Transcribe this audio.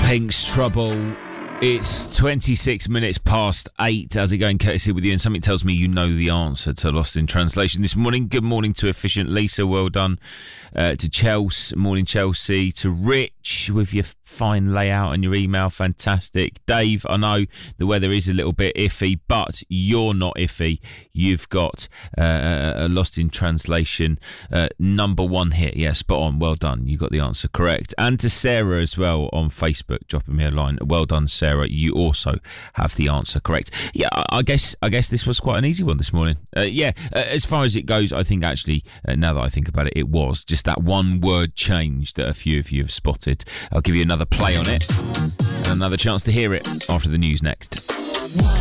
Pink's Trouble. It's 26 minutes past 8. How's it going, Courtesy with you? And something tells me you know the answer to Lost in Translation this morning. Good morning to Efficient Lisa. Well done. To Chelsea. Morning, Chelsea. To Rich with your fine layout and your email. Fantastic. Dave, I know the weather is a little bit iffy, but you're not iffy. You've got a Lost in Translation number one hit. Yeah, spot on. Well done. You got the answer correct. And to Sarah as well on Facebook, dropping me a line. Well done, Sarah. You have the answer correct. Yeah, I guess this was quite an easy one this morning. As far as it goes, I think actually, now that I think about it, it was just that one word change that a few of you have spotted. I'll give you another play on it and another chance to hear it after the news next.